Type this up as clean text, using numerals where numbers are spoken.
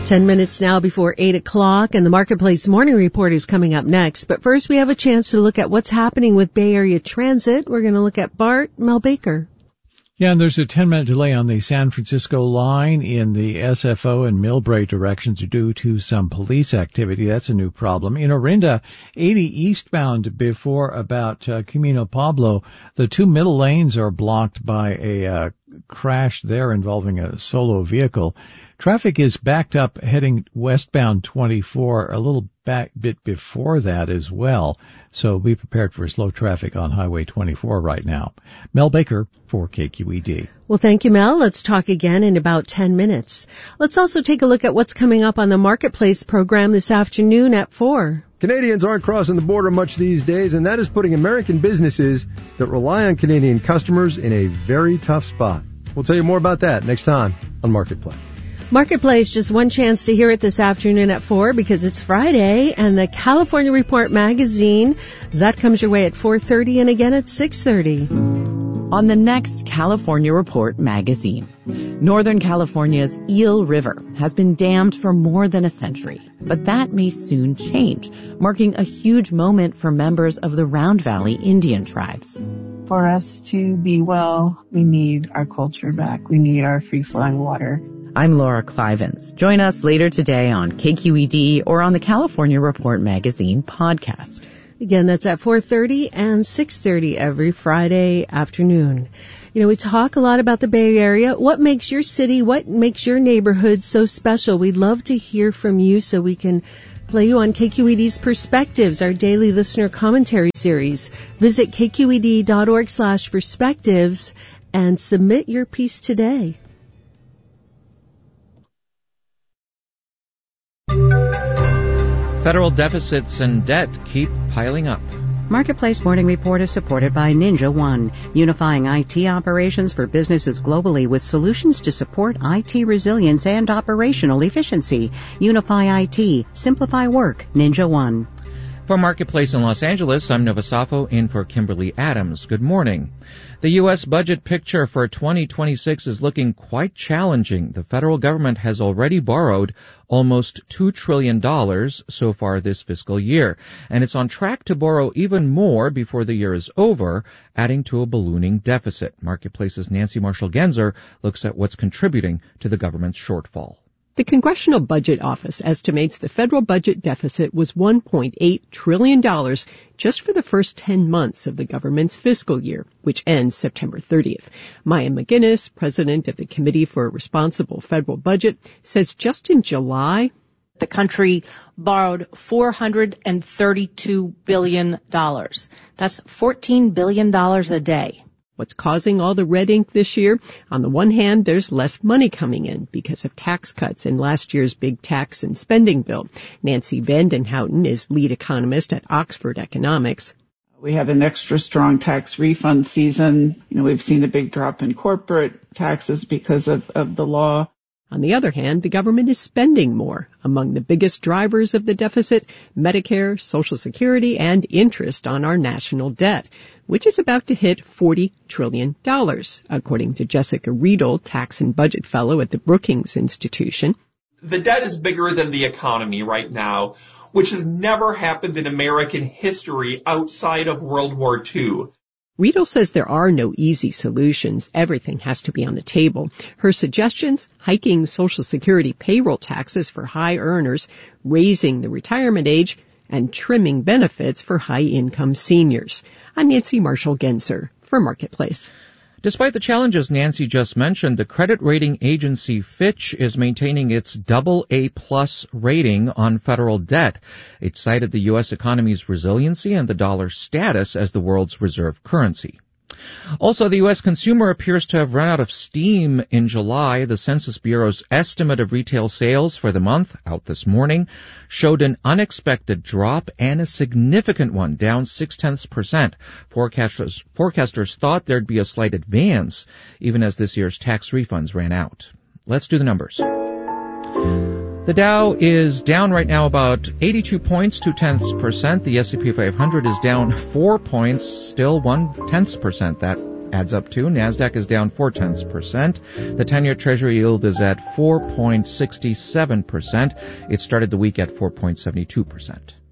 10 minutes now before 8 o'clock, and the Marketplace Morning Report is coming up next. But first, we have a chance to look at what's happening with Bay Area Transit. We're going to look at Bart Melbaker. Yeah, and there's a 10-minute delay on the San Francisco line in the SFO and Millbrae directions due to some police activity. That's a new problem. In Orinda, 80 eastbound before about Camino Pablo, the two middle lanes are blocked by a crash there involving a solo vehicle. Traffic is backed up heading westbound 24 a little bit before that as well. So be prepared for slow traffic on Highway 24 right now. Mel Baker for KQED. Well, thank you, Mel. Let's talk again in about 10 minutes. Let's also take a look at what's coming up on the Marketplace program this afternoon at 4. Canadians aren't crossing the border much these days, and that is putting American businesses that rely on Canadian customers in a very tough spot. We'll tell you more about that next time on Marketplace. Marketplace, just one chance to hear it this afternoon at 4 because it's Friday, and the California Report magazine, that comes your way at 4:30 and again at 6:30. On the next California Report magazine, Northern California's Eel River has been dammed for more than a century, but that may soon change, marking a huge moment for members of the Round Valley Indian tribes. For us to be well, we need our culture back. We need our free-flowing water. I'm Laura Clivens. Join us later today on KQED or on the California Report magazine podcast. Again, that's at 4:30 and 6:30 every Friday afternoon. You know, we talk a lot about the Bay Area. What makes your city, what makes your neighborhood so special? We'd love to hear from you so we can play you on KQED's Perspectives, our daily listener commentary series. Visit kqed.org/perspectives and submit your piece today. Federal deficits and debt keep piling up. Marketplace Morning Report is supported by Ninja One, unifying IT operations for businesses globally with solutions to support IT resilience and operational efficiency. Unify IT, simplify work, Ninja One. For Marketplace in Los Angeles, I'm Nova Safo in for Kimberly Adams. Good morning. The U.S. budget picture for 2026 is looking quite challenging. The federal government has already borrowed almost $2 trillion so far this fiscal year, and it's on track to borrow even more before the year is over, adding to a ballooning deficit. Marketplace's Nancy Marshall-Genzer looks at what's contributing to the government's shortfall. The Congressional Budget Office estimates the federal budget deficit was $1.8 trillion just for the first 10 months of the government's fiscal year, which ends September 30th. Maya McGinnis, president of the Committee for a Responsible Federal Budget, says just in July, the country borrowed $432 billion. That's $14 billion a day. What's causing all the red ink this year? On the one hand, there's less money coming in because of tax cuts in last year's big tax and spending bill. Nancy Vandenhouten is lead economist at Oxford Economics. We had an extra strong tax refund season. We've seen a big drop in corporate taxes because of the law. On the other hand, the government is spending more. Among the biggest drivers of the deficit, Medicare, Social Security, and interest on our national debt, which is about to hit $40 trillion, according to Jessica Riedel, tax and budget fellow at the Brookings Institution. The debt is bigger than the economy right now, which has never happened in American history outside of World War II. Riedel says there are no easy solutions. Everything has to be on the table. Her suggestions: hiking Social Security payroll taxes for high earners, raising the retirement age, and trimming benefits for high-income seniors. I'm Nancy Marshall-Genzer for Marketplace. Despite the challenges Nancy just mentioned, the credit rating agency Fitch is maintaining its AA+ rating on federal debt. It cited the U.S. economy's resiliency and the dollar's status as the world's reserve currency. Also, the U.S. consumer appears to have run out of steam in July. The Census Bureau's estimate of retail sales for the month, out this morning, showed an unexpected drop and a significant one, down 0.6%. Forecasters thought there'd be a slight advance, even as this year's tax refunds ran out. Let's do the numbers. The Dow is down right now about 82 points, 0.2%. The S&P 500 is down 4 points, still 0.1%. That adds up to. NASDAQ is down 0.4%. The 10-year Treasury yield is at 4.67%. It started the week at 4.72%.